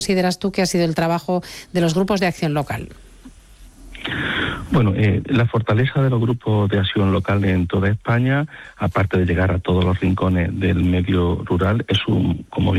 consideras tú que ha sido el trabajo de los grupos de acción local? Bueno, la fortaleza de los grupos de acción local en toda España, aparte de llegar a todos los rincones del medio rural, es como bien